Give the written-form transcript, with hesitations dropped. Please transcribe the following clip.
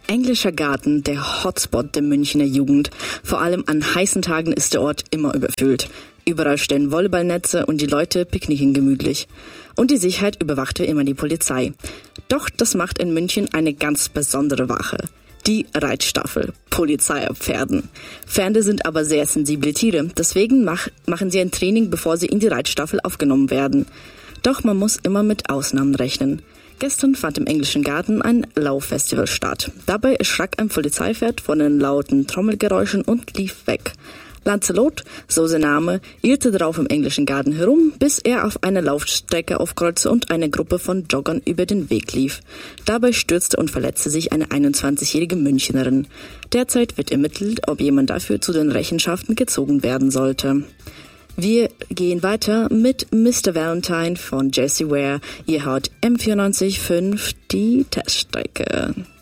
Englischer Garten, der Hotspot der Münchner Jugend. Vor allem an heißen Tagen ist der Ort immer überfüllt. Überall stehen Volleyballnetze und die Leute picknicken gemütlich. Und die Sicherheit überwacht wie immer die Polizei. Doch das macht in München eine ganz besondere Wache. Die Reitstaffel. Polizei auf Pferden. Pferde sind aber sehr sensible Tiere. Deswegen machen sie ein Training, bevor sie in die Reitstaffel aufgenommen werden. Doch man muss immer mit Ausnahmen rechnen. Gestern fand im Englischen Garten ein Lauffestival statt. Dabei erschrak ein Polizeipferd von den lauten Trommelgeräuschen und lief weg. Lancelot, so sein Name, irrte darauf im Englischen Garten herum, bis er auf einer Laufstrecke aufkreuzte und eine Gruppe von Joggern über den Weg lief. Dabei stürzte und verletzte sich eine 21-jährige Münchnerin. Derzeit wird ermittelt, ob jemand dafür zu den Rechenschaften gezogen werden sollte. Wir gehen weiter mit Mr. Valentine von Jessie Ware. Ihr hört M94.5 die Teststrecke.